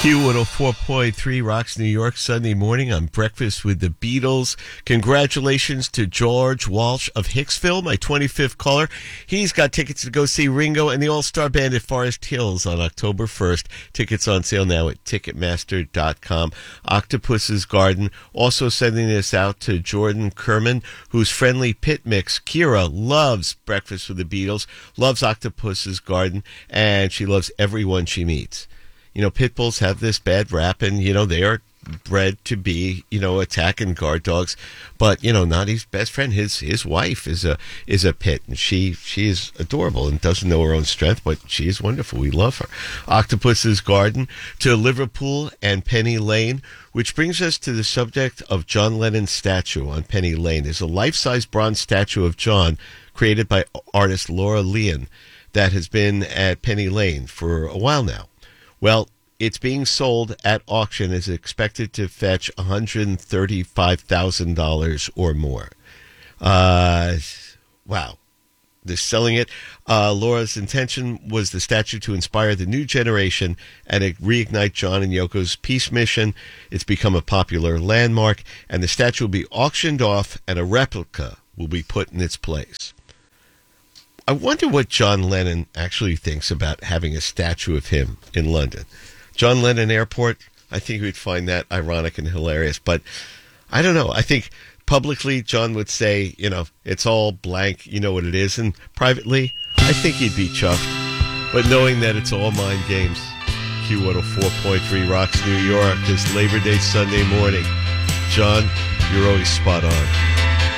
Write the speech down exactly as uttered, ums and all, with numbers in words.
Q one oh four point three Rocks New York Sunday morning on Breakfast with the Beatles. Congratulations to George Walsh of Hicksville, my twenty-fifth caller. He's got tickets to go see Ringo and the All-Star Band at Forest Hills on October first. Tickets on sale now at Ticketmaster dot com. Octopus's Garden also sending this out to Jordan Kerman, whose friendly pit mix, Kira, loves Breakfast with the Beatles, loves Octopus's Garden, and she loves everyone she meets. You know, pit bulls have this bad rap, and, you know, they are bred to be, you know, attacking guard dogs. But, you know, Nadi's best friend, his his wife, is a is a pit, and she she is adorable and doesn't know her own strength, but she is wonderful. We love her. Octopus's Garden to Liverpool and Penny Lane, which brings us to the subject of John Lennon's statue on Penny Lane. There's a life-size bronze statue of John created by artist Laura Leon that has been at Penny Lane for a while now. Well, it's being sold at auction, is expected to fetch one hundred thirty-five thousand dollars or more. Uh, wow. They're selling it. Uh, Laura's intention was the statue to inspire the new generation and reignite John and Yoko's peace mission. It's become a popular landmark, and the statue will be auctioned off, and a replica will be put in its place. I wonder what John Lennon actually thinks about having a statue of him in London. John Lennon Airport, I think we'd find that ironic and hilarious. But I don't know. I think publicly John would say, you know, it's all blank, you know what it is. And privately, I think he'd be chuffed. But knowing that it's all mind games, Q one oh four point three Rocks New York, this Labor Day Sunday morning. John, you're always spot on.